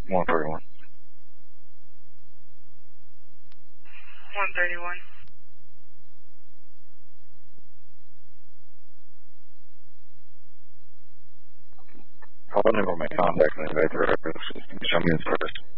131. 131. Call the number of my contact and invite the records. Show me this first.